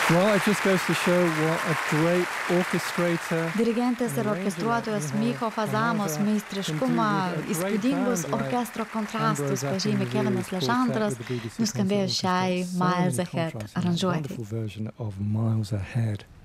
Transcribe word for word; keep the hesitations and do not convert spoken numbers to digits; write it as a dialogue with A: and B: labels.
A: Well, it just goes to show what a great orchestrator.
B: Dirigentės ir orkestruotojos Micho Fazamos meistriškumą, įspūdingus orkestro kontrastus pažymi Kevinas Ležandras, nuskambėjus šiai Miles Ahead aranžuotei.
A: Wonderful version of Miles Ahead.